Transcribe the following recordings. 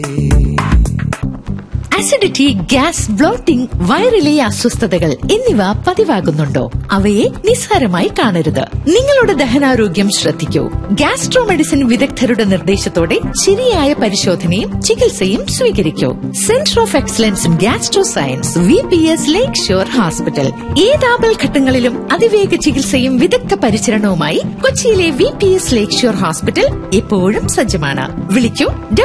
Acidity, gas, blotting, വയറിലെ അസ്വസ്ഥതകൾ എന്നിവ പതിവാകുന്നുണ്ടോ? അവയെ നിസ്സാരമായി കാണരുത്. നിങ്ങളുടെ ദഹനാരോഗ്യം ശ്രദ്ധിക്കൂ. ഗ്യാസ്ട്രോ മെഡിസിൻ വിദഗ്ധരുടെ നിർദ്ദേശത്തോടെ ശരിയായ പരിശോധനയും ചികിത്സയും സ്വീകരിക്കൂ. Centre of excellence in gastro science, VPS lake shore hospital. ഏതാപൽ ഘട്ടങ്ങളിലും അതിവേഗ ചികിത്സയും വിദഗ്ധ പരിചരണവുമായി കൊച്ചിയിലെ VPS ലേക്ക് ഷോർ ഹോസ്പിറ്റൽ എപ്പോഴും സജ്ജമാണ്. വിളിക്കൂ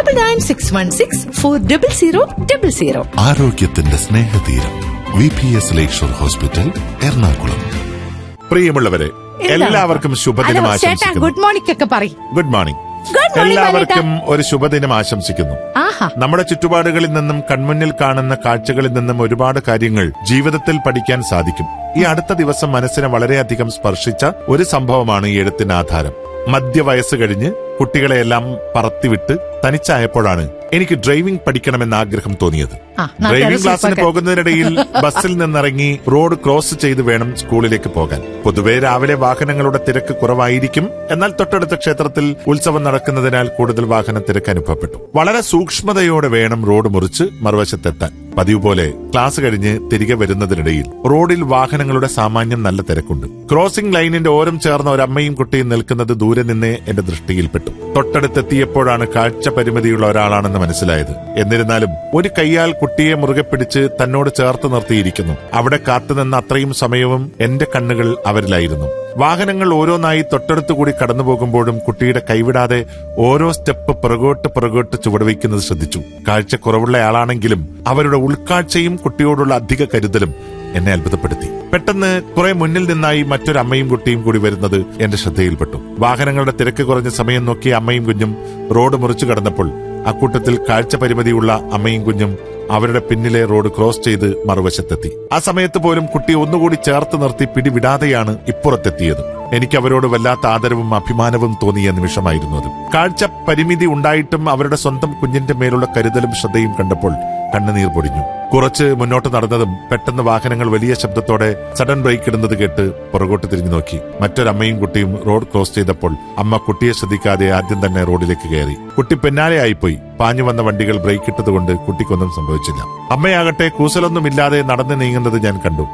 9961640000. ആരോഗ്യത്തിന്റെ സ്നേഹതീരം VPS ലേക്ക് ഷോർ ഹോസ്പിറ്റൽ, എറണാകുളം. പ്രിയമുള്ളവരെ, എല്ലാവർക്കും ശുഭദിനം ആശംസിക്കുന്നു. ഗുഡ് മോർണിംഗ് ഒക്കെ പറയും. Good morning. എല്ലാവർക്കും ഒരു ശുഭദിനം ആശംസിക്കുന്നു. നമ്മുടെ ചുറ്റുപാടുകളിൽ നിന്നും കൺമുന്നിൽ കാണുന്ന കാഴ്ചകളിൽ നിന്നും ഒരുപാട് കാര്യങ്ങൾ ജീവിതത്തിൽ പഠിക്കാൻ സാധിക്കും. ഈ അടുത്ത ദിവസം മനസ്സിനെ വളരെയധികം സ്പർശിച്ച ഒരു സംഭവമാണ് ഈ എഴുത്തിന് ആധാരം. മധ്യവയസ്സ് കഴിഞ്ഞ് കുട്ടികളെയെല്ലാം പറത്തിവിട്ട് തനിച്ചായപ്പോഴാണ് എനിക്ക് ഡ്രൈവിംഗ് പഠിക്കണമെന്ന ആഗ്രഹം തോന്നിയത്. ഡ്രൈവിംഗ് ക്ലാസ്സിന് പോകുന്നതിനിടയിൽ ബസ്സിൽ നിന്നിറങ്ങി റോഡ് ക്രോസ് ചെയ്ത് വേണം സ്കൂളിലേക്ക് പോകാൻ. പൊതുവെ രാവിലെ വാഹനങ്ങളുടെ തിരക്ക് കുറവായിരിക്കും. എന്നാൽ തൊട്ടടുത്ത ക്ഷേത്രത്തിൽ ഉത്സവം നടക്കുന്നതിനാൽ കൂടുതൽ വാഹന തിരക്ക് അനുഭവപ്പെട്ടു. വളരെ സൂക്ഷ്മതയോടെ വേണം റോഡ് മുറിച്ച് മറുവശത്തെത്താൻ. പതിവ് പോലെ ക്ലാസ് കഴിഞ്ഞ് തിരികെ വരുന്നതിനിടയിൽ റോഡിൽ വാഹനങ്ങളുടെ സാമാന്യം നല്ല തിരക്കുണ്ട്. ക്രോസിംഗ് ലൈനിന്റെ ഓരം ചേർന്ന ഒരമ്മയും കുട്ടിയും നിൽക്കുന്നത് ദൂരെ നിന്നേ എന്റെ ദൃഷ്ടിയിൽപ്പെട്ടു. തൊട്ടടുത്തെത്തിയപ്പോഴാണ് കാഴ്ച പരിമിതിയുള്ള ഒരാളാണെന്ന് മനസ്സിലായത്. എന്നിരുന്നാലും ഒരു കൈയാൽ കുട്ടിയെ മുറുകെ പിടിച്ച് തന്നോട് ചേർത്ത് നിർത്തിയിരിക്കുന്നു. അവിടെ കാത്തുനിന്ന അത്രയും സമയവും എന്റെ കണ്ണുകൾ അവരിലായിരുന്നു. വാഹനങ്ങൾ ഓരോന്നായി തൊട്ടടുത്തുകൂടി കടന്നുപോകുമ്പോഴും കുട്ടിയുടെ കൈവിടാതെ ഓരോ സ്റ്റെപ്പ് പുറകോട്ട് ചുവടുവയ്ക്കുന്നത് ശ്രദ്ധിച്ചു. കാഴ്ചക്കുറവുള്ളയാളാണെങ്കിലും അവരുടെ ഉൾക്കാഴ്ചയും കുട്ടിയോടുള്ള അധിക കരുതലും എന്നെ അത്ഭുതപ്പെടുത്തി. പെട്ടെന്ന് കുറെ മുന്നിൽ നിന്നായി മറ്റൊരു അമ്മയും കുട്ടിയും കൂടി വരുന്നത് എന്റെ ശ്രദ്ധയിൽപ്പെട്ടു. വാഹനങ്ങളുടെ തിരക്ക് കുറഞ്ഞ സമയം നോക്കി അമ്മയും കുഞ്ഞും റോഡ് മുറിച്ചു കടന്നപ്പോൾ അക്കൂട്ടത്തിൽ കാഴ്ച പരിമിതിയുള്ള അമ്മയും കുഞ്ഞും അവരുടെ പിന്നിലെ റോഡ് ക്രോസ് ചെയ്ത് മറുവശത്തെത്തി. ആ സമയത്ത് പോലും കുട്ടി ഒന്നുകൂടി ചേർത്ത് നിർത്തി പിടിവിടാതെയാണ് ഇപ്പുറത്തെത്തിയത്. എനിക്ക് അവരോട് വല്ലാത്ത ആദരവും അഭിമാനവും തോന്നിയ നിമിഷമായിരുന്നു അത്. കാഴ്ച പരിമിതി ഉണ്ടായിട്ടും അവരുടെ സ്വന്തം കുഞ്ഞിന്റെ മേലുള്ള കരുതലും ശ്രദ്ധയും കണ്ടപ്പോൾ കണ്ണുനീർ പൊടിഞ്ഞു. കുറച്ച് മുന്നോട്ട് നടന്നതും പെട്ടെന്ന് വാഹനങ്ങൾ വലിയ ശബ്ദത്തോടെ സഡൻ ബ്രേക്ക് ഇടുന്നത് കേട്ട് പുറകോട്ട് തിരിഞ്ഞു നോക്കി. മറ്റൊരമ്മയും കുട്ടിയും റോഡ് ക്രോസ് ചെയ്തപ്പോൾ അമ്മ കുട്ടിയെ ശ്രദ്ധിക്കാതെ ആദ്യം തന്നെ റോഡിലേക്ക് കയറി. കുട്ടി പിന്നാലെയായിപ്പോയി. പാഞ്ഞു വന്ന വണ്ടികൾ ബ്രേക്ക് ഇട്ടതുകൊണ്ട് കുട്ടിക്കൊന്നും സംഭവിച്ചില്ല. അമ്മയാകട്ടെ കൂസലൊന്നുമില്ലാതെ നടന്നു നീങ്ങുന്നത് ഞാൻ കണ്ടു.